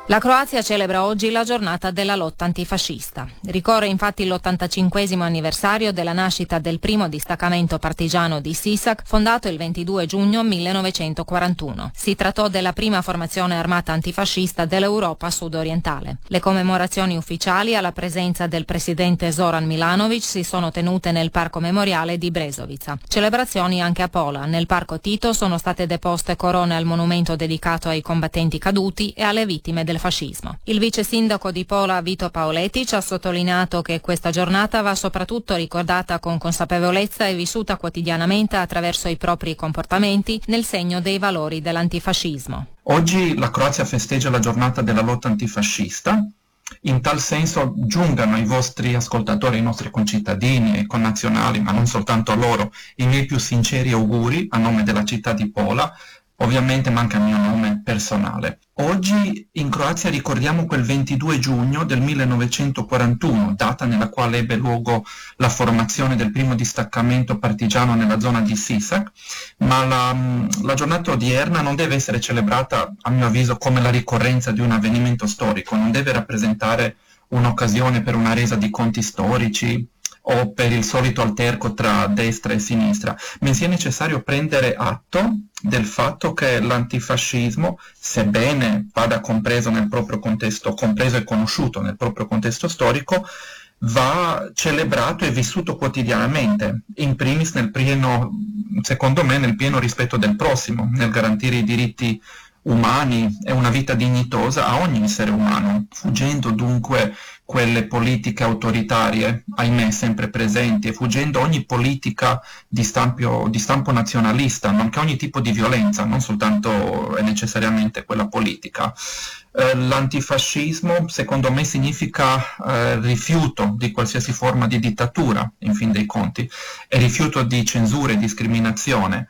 La Croazia celebra oggi la giornata della lotta antifascista. Ricorre infatti l'85° anniversario della nascita del primo distaccamento partigiano di Sisak, fondato il 22 giugno 1941. Si trattò della prima formazione armata antifascista dell'Europa sud-orientale. Le commemorazioni ufficiali, alla presenza del presidente Zoran Milanovic, si sono tenute nel Parco Memoriale di Brezovica. Celebrazioni anche a Pola. Nel Parco Tito sono state deposte corone al monumento dedicato ai combattenti caduti e alle vittime del fascismo. Il vice sindaco di Pola, Vito Paoletic, ha sottolineato che questa giornata va soprattutto ricordata con consapevolezza e vissuta quotidianamente attraverso i propri comportamenti nel segno dei valori dell'antifascismo. Oggi la Croazia festeggia la giornata della lotta antifascista. In tal senso giungano ai vostri ascoltatori, ai nostri concittadini e connazionali, ma non soltanto a loro, i miei più sinceri auguri a nome della città di Pola. Ovviamente manca il mio nome personale. Oggi in Croazia ricordiamo quel 22 giugno del 1941, data nella quale ebbe luogo la formazione del primo distaccamento partigiano nella zona di Sisak, ma la giornata odierna non deve essere celebrata, a mio avviso, come la ricorrenza di un avvenimento storico, non deve rappresentare un'occasione per una resa di conti storici o per il solito alterco tra destra e sinistra, bensì è necessario prendere atto del fatto che l'antifascismo, sebbene vada compreso nel proprio contesto, compreso e conosciuto nel proprio contesto storico, va celebrato e vissuto quotidianamente, in primis secondo me, nel pieno rispetto del prossimo, nel garantire i diritti umani e una vita dignitosa a ogni essere umano, fuggendo dunque quelle politiche autoritarie, ahimè sempre presenti, e fuggendo ogni politica di stampo nazionalista, nonché ogni tipo di violenza, non soltanto e necessariamente quella politica. L'antifascismo, secondo me, significa rifiuto di qualsiasi forma di dittatura, in fin dei conti, e rifiuto di censura e discriminazione,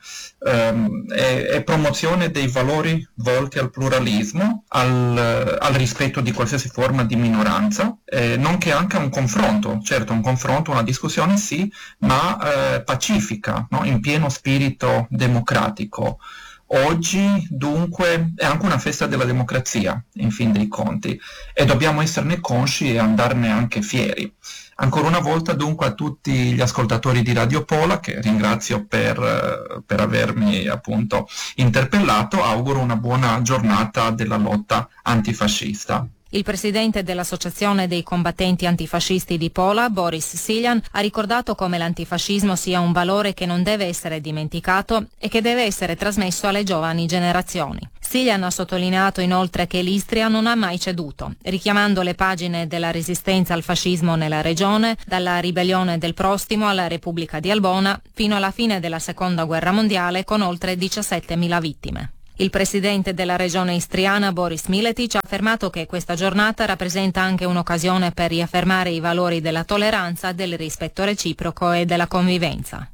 e promozione dei valori volti al pluralismo, al rispetto di qualsiasi forma di minoranza, nonché anche a un confronto, certo un confronto, una discussione sì, ma pacifica, no? In pieno spirito democratico. Oggi dunque è anche una festa della democrazia, in fin dei conti, e dobbiamo esserne consci e andarne anche fieri. Ancora una volta dunque a tutti gli ascoltatori di Radio Pola, che ringrazio per avermi appunto interpellato, auguro una buona giornata della lotta antifascista. Il presidente dell'Associazione dei combattenti antifascisti di Pola, Boris Siljan, ha ricordato come l'antifascismo sia un valore che non deve essere dimenticato e che deve essere trasmesso alle giovani generazioni. Siljan ha sottolineato inoltre che l'Istria non ha mai ceduto, richiamando le pagine della resistenza al fascismo nella regione, dalla ribellione del Prostimo alla Repubblica di Albona, fino alla fine della Seconda Guerra Mondiale con oltre 17.000 vittime. Il presidente della regione istriana, Boris Miletic, ha affermato che questa giornata rappresenta anche un'occasione per riaffermare i valori della tolleranza, del rispetto reciproco e della convivenza.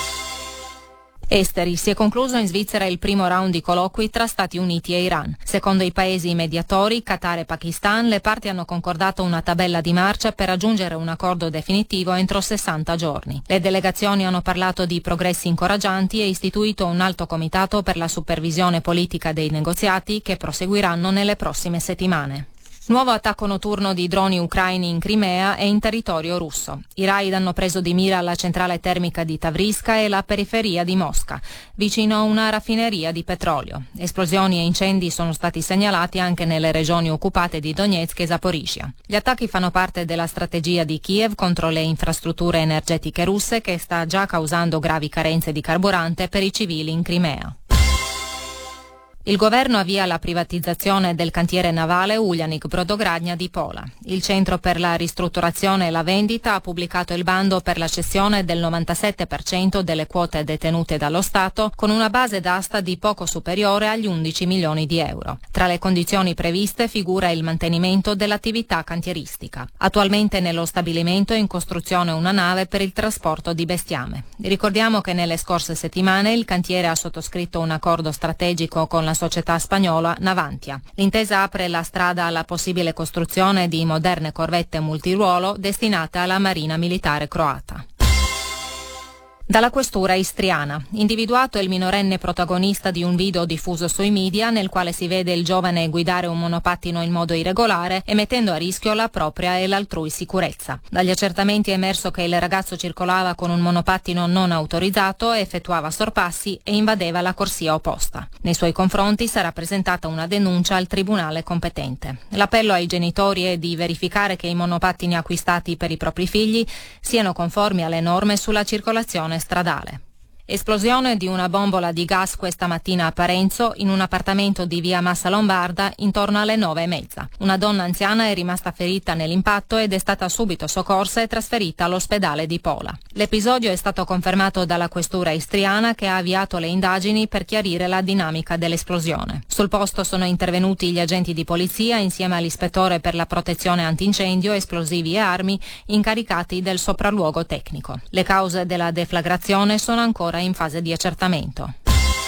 Esteri. Si è concluso in Svizzera il primo round di colloqui tra Stati Uniti e Iran. Secondo i paesi mediatori, Qatar e Pakistan, le parti hanno concordato una tabella di marcia per raggiungere un accordo definitivo entro 60 giorni. Le delegazioni hanno parlato di progressi incoraggianti e istituito un alto comitato per la supervisione politica dei negoziati che proseguiranno nelle prossime settimane. Nuovo attacco notturno di droni ucraini in Crimea e in territorio russo. I raid hanno preso di mira la centrale termica di Tavriska e la periferia di Mosca, vicino a una raffineria di petrolio. Esplosioni e incendi sono stati segnalati anche nelle regioni occupate di Donetsk e Zaporizhzhia. Gli attacchi fanno parte della strategia di Kiev contro le infrastrutture energetiche russe, che sta già causando gravi carenze di carburante per i civili in Crimea. Il governo avvia la privatizzazione del cantiere navale Uljanik Brodogradnja di Pola. Il Centro per la ristrutturazione e la vendita ha pubblicato il bando per la cessione del 97% delle quote detenute dallo Stato, con una base d'asta di poco superiore agli 11 milioni di euro. Tra le condizioni previste figura il mantenimento dell'attività cantieristica. Attualmente nello stabilimento è in costruzione una nave per il trasporto di bestiame. Ricordiamo che nelle scorse settimane il cantiere ha sottoscritto un accordo strategico con la società spagnola Navantia. L'intesa apre la strada alla possibile costruzione di moderne corvette multiruolo destinate alla Marina Militare croata. Dalla questura istriana. Individuato il minorenne protagonista di un video diffuso sui media nel quale si vede il giovane guidare un monopattino in modo irregolare e mettendo a rischio la propria e l'altrui sicurezza. Dagli accertamenti è emerso che il ragazzo circolava con un monopattino non autorizzato, effettuava sorpassi e invadeva la corsia opposta. Nei suoi confronti sarà presentata una denuncia al tribunale competente. L'appello ai genitori è di verificare che i monopattini acquistati per i propri figli siano conformi alle norme sulla circolazione stradale. Esplosione di una bombola di gas questa mattina a Parenzo in un appartamento di via Massa Lombarda intorno alle 9:30. Una donna anziana è rimasta ferita nell'impatto ed è stata subito soccorsa e trasferita all'ospedale di Pola. L'episodio è stato confermato dalla questura istriana che ha avviato le indagini per chiarire la dinamica dell'esplosione. Sul posto sono intervenuti gli agenti di polizia insieme all'ispettore per la protezione antincendio, esplosivi e armi incaricati del sopralluogo tecnico. Le cause della deflagrazione sono ancora in fase di accertamento.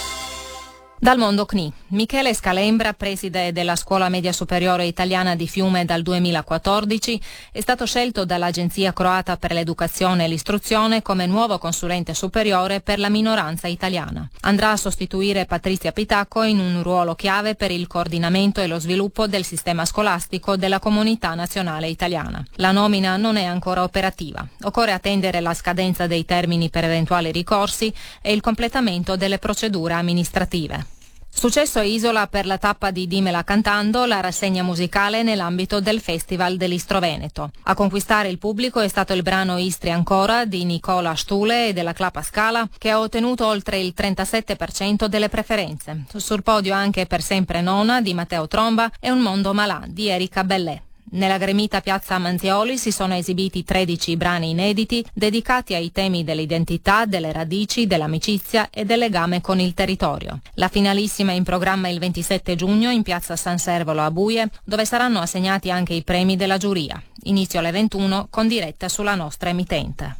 Dal mondo CNI. Michele Scalembra, preside della Scuola Media Superiore Italiana di Fiume dal 2014, è stato scelto dall'Agenzia Croata per l'Educazione e l'Istruzione come nuovo consulente superiore per la minoranza italiana. Andrà a sostituire Patrizia Pitacco in un ruolo chiave per il coordinamento e lo sviluppo del sistema scolastico della comunità nazionale italiana. La nomina non è ancora operativa. Occorre attendere la scadenza dei termini per eventuali ricorsi e il completamento delle procedure amministrative. Successo Isola per la tappa di Dimmela Cantando, la rassegna musicale nell'ambito del Festival dell'Istro Veneto. A conquistare il pubblico è stato il brano Istria Ancora di Nicola Stule e della Clapa Scala, che ha ottenuto oltre il 37% delle preferenze. Sul podio anche Per sempre nona di Matteo Tromba e Un mondo malà di Erika Bellè. Nella gremita piazza Manzioli si sono esibiti 13 brani inediti dedicati ai temi dell'identità, delle radici, dell'amicizia e del legame con il territorio. La finalissima è in programma il 27 giugno in piazza San Servolo a Buie, dove saranno assegnati anche i premi della giuria. Inizio alle 21 con diretta sulla nostra emittente.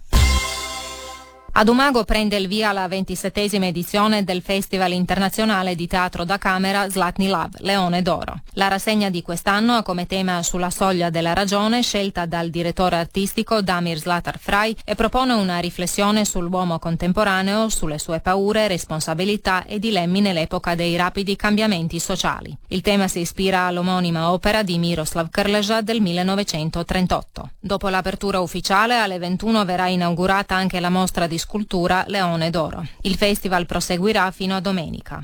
Ad Umago prende il via la 27esima edizione del Festival internazionale di teatro da camera Zlatni Lav, Leone d'Oro. La rassegna di quest'anno ha come tema Sulla soglia della ragione, scelta dal direttore artistico Damir Zlatar Fraj, e propone una riflessione sull'uomo contemporaneo, sulle sue paure, responsabilità e dilemmi nell'epoca dei rapidi cambiamenti sociali. Il tema si ispira all'omonima opera di Miroslav Krleža del 1938. Dopo l'apertura ufficiale, alle 21 verrà inaugurata anche la mostra di scultura Leone d'Oro. Il festival proseguirà fino a domenica.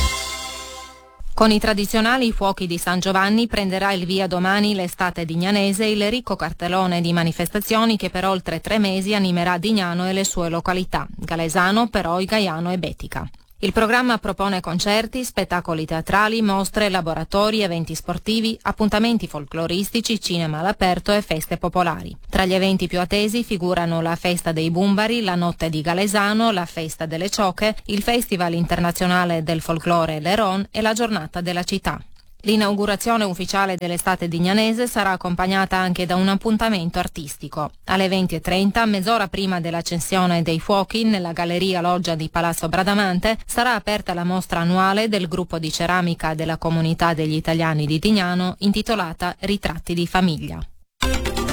Con i tradizionali fuochi di San Giovanni prenderà il via domani l'estate dignanese, il ricco cartellone di manifestazioni che per oltre 3 mesi animerà Dignano e le sue località, Galesano, Peroi, Gaiano e Betica. Il programma propone concerti, spettacoli teatrali, mostre, laboratori, eventi sportivi, appuntamenti folcloristici, cinema all'aperto e feste popolari. Tra gli eventi più attesi figurano la Festa dei Bumbari, la Notte di Galesano, la Festa delle Ciocche, il Festival internazionale del folklore Leron e la Giornata della Città. L'inaugurazione ufficiale dell'estate dignanese sarà accompagnata anche da un appuntamento artistico. Alle 20:30, mezz'ora prima dell'accensione dei fuochi, nella Galleria Loggia di Palazzo Bradamante, sarà aperta la mostra annuale del gruppo di ceramica della comunità degli italiani di Dignano, intitolata Ritratti di famiglia.